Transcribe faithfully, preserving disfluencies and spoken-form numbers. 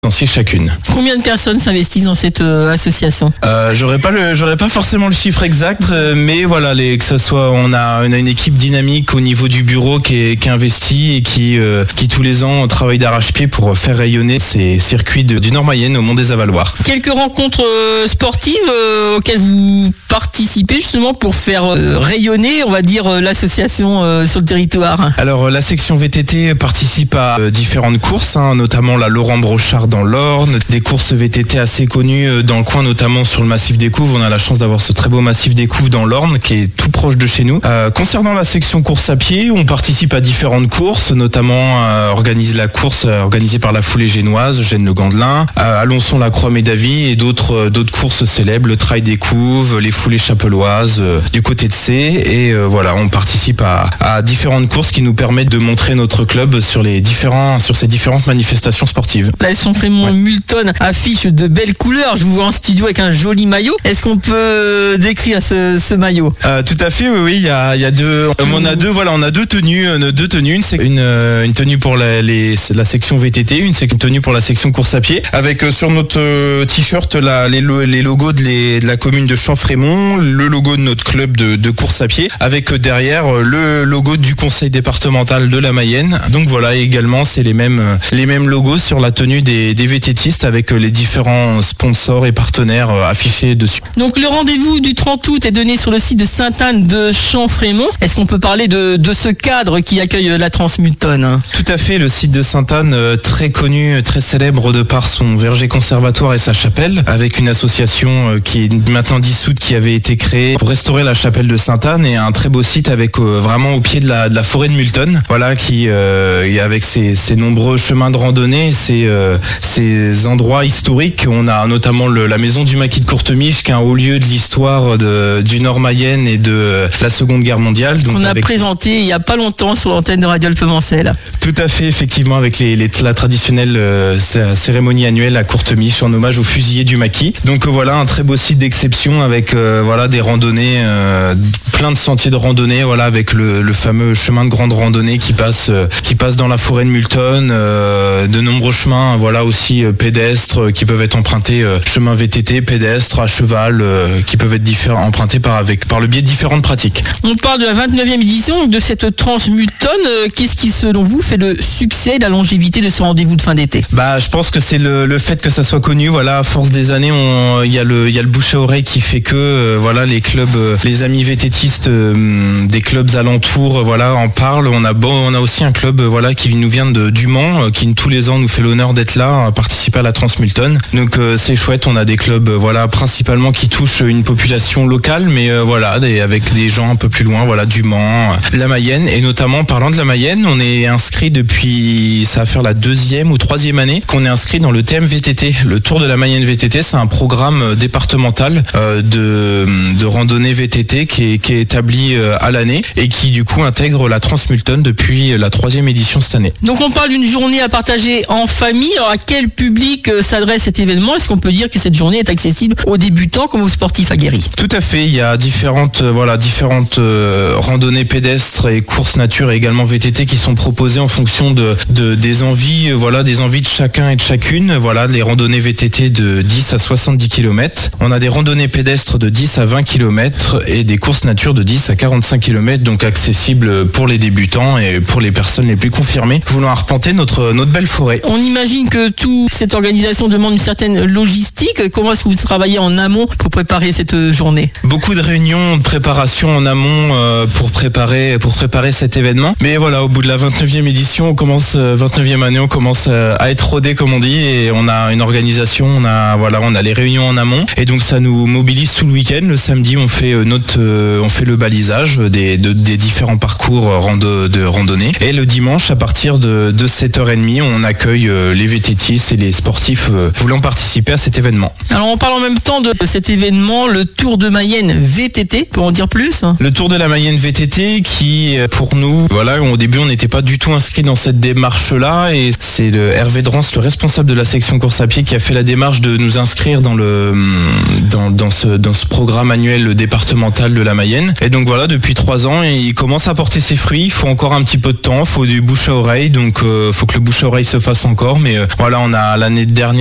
chacune. Combien de personnes s'investissent dans cette euh, association? euh, J'aurais pas le, j'aurais pas forcément le chiffre exact, euh, mais voilà, les, que ce soit, on a, on a une équipe dynamique au niveau du bureau qui est, qui est investie et qui, euh, qui tous les ans travaille d'arrache-pied pour faire rayonner ces circuits de, du Nord-Mayenne au Mont des Avaloirs. Quelques rencontres euh, sportives euh, auxquelles vous participez justement pour faire euh, rayonner, on va dire, euh, l'association euh, sur le territoire. Alors la section V T T participe à euh, différentes courses, hein, notamment la Laurent Brochard dans l'Orne, des courses V T T assez connues dans le coin, notamment sur le massif des Couves. On a la chance d'avoir ce très beau massif des Couves dans l'Orne qui est tout proche de chez nous. Euh, concernant la section course à pied, on participe à différentes courses, notamment euh, organiser la course euh, organisée par la foulée génoise, Gênes-le-Gandelin, euh, Alençon la Croix-Médavie et d'autres euh, d'autres courses célèbres, le Trail des Couves, les foulées chapelloises euh, du côté de C. Et euh, voilà, on participe à, à différentes courses qui nous permettent de montrer notre club sur les différents sur ces différentes manifestations sportives. La Champfrémont ouais. Multon affiche de belles couleurs. Je vous vois en studio avec un joli maillot. Est-ce qu'on peut décrire ce, ce maillot? euh, Tout à fait, oui, oui. Il y a, il y a deux. Euh, on a deux. Voilà, on a deux tenues, deux tenues. Une, c'est une, une tenue pour la, les, la section V T T, une c'est une tenue pour la section course à pied. Avec euh, sur notre euh, t-shirt là, les, les logos de, les, de la commune de Champfrémont, le logo de notre club de, de course à pied, avec euh, derrière euh, le logo du conseil départemental de la Mayenne. Donc voilà, également c'est les mêmes euh, les mêmes logos sur la tenue des, des VTTistes avec euh, les différents sponsors et partenaires euh, affichés dessus. Donc le rendez-vous du trente août est donné sur le site de Sainte-Anne de Champfrémont. Est-ce qu'on peut parler de, de ce cadre qui accueille la Transmulton? Tout à fait, le site de Sainte-Anne, euh, très connu, très célèbre de par son verger conservatoire et sa chapelle, avec une association euh, qui est maintenant dissoute, qui avait été créée pour restaurer la chapelle de Sainte-Anne, et un très beau site avec euh, vraiment au pied de la, de la forêt de Multon, voilà, qui euh, avec ses, ses nombreux chemins de randonnée, ces, euh, ces endroits historiques. On a notamment le, la maison du maquis de Courtemiche, qui est un haut lieu de l'histoire de, du Nord-Mayenne et de la Seconde Guerre mondiale. Donc, on a avec... présenté il y a pas longtemps sur l'antenne de Radio Alpemancel. Tout à fait, effectivement, avec les, les, la traditionnelle euh, cérémonie annuelle à Courtemiche en hommage aux fusillés du maquis. Donc euh, voilà, un très beau site d'exception avec euh, voilà des randonnées, euh, plein de sentiers de randonnée, voilà, avec le, le fameux chemin de grande randonnée qui passe euh, qui passe dans la forêt de Multon, euh, de nombreux chemins, voilà, aussi euh, pédestres euh, qui peuvent être empruntés, euh, chemin V T T, pédestres, à cheval, euh, qui peuvent être différents, empruntés par avec par le biais de différentes pratiques. On parle de la vingt-neuvième édition de cette Transmulton. Euh, qu'est-ce qui, selon vous, fait le succès et la longévité de ce rendez-vous de fin d'été? Bah, je pense que c'est le, le fait que ça soit connu. Voilà, à force des années, on, il y a le, il y a le bouche à oreille qui fait que, euh, voilà, les clubs, euh, les amis VTTistes euh, des clubs alentours, euh, voilà, en parlent. On a bon, on a aussi un club, euh, voilà, qui nous vient de du Mans, euh, qui tous les ans nous fait l'honneur d'être là, à participer à la Transmulton. Donc euh, c'est chouette. On a des clubs, euh, voilà, principalement qui touchent une population locale, mais euh, voilà, des, avec des gens un peu plus loin, voilà, du Mans, euh, la Mayenne, et notamment parlant de la Mayenne, on est inscrit depuis, ça va faire la deuxième ou troisième année qu'on est inscrit dans le T M V T T. Le Tour de la Mayenne V T T, c'est un programme départemental euh, de, de randonnée V T T qui est, qui est établi euh, à l'année et qui du coup intègre la Transmulton depuis la troisième édition cette année. Donc on parle d'une journée à partager en famille. Alors à quel public euh, s'adresse cet événement? Est-ce qu'on peut dire que cette journée est accessible aux débutants comme aux sportifs aguerris? Tout à fait. Il y a différentes, euh, voilà, différentes euh, randonnées pédestres et courses nature et également V T T qui sont proposées en fonction de, de des envies, euh, voilà, des envies de chacun et de chacune. Voilà, les randonnées V T T de dix à soixante-dix kilomètres. On a des randonnées pédestres de dix à vingt kilomètres et des courses nature de dix à quarante-cinq kilomètres, donc accessibles pour les débutants et pour les personnes les plus confirmées voulant arpenter notre, notre belle forêt. On imagine que toute cette organisation demande une certaine logistique. Comment est-ce que vous travaillez en amont pour préparer cette journée? Beaucoup de réunions de préparation en amont euh, pour préparer pour préparer cet événement. Mais voilà, au bout de la vingt-neuvième édition, on commence euh, vingt-neuvième année, on commence euh, à être rodé comme on dit, et on a une organisation, on a voilà, on a les réunions en amont, et donc ça nous mobilise tout le week-end. Le samedi, on fait euh, notre euh, on fait le balisage des de, des différents parcours rando, de randonnée, et le dimanche à partir de de sept heures trente, on accueille euh, les VTTistes et les sportifs euh, voulant participer à cet événement. Alors on parle en même temps de cet événement, le Tour de Mayenne V T T. Pour en dire plus? Le Tour de la Mayenne V T T qui, pour nous, voilà, au début on n'était pas du tout inscrit dans cette démarche-là, et c'est le Hervé Drance, le responsable de la section course à pied, qui a fait la démarche de nous inscrire dans le dans, dans ce dans ce programme annuel départemental de la Mayenne. Et donc voilà, depuis trois ans, il commence à porter ses fruits. Il faut encore un petit peu de temps, il faut du bouche à oreille, donc euh, faut que le bouche à oreille se fasse encore, mais euh, voilà. voilà, on a l'année dernière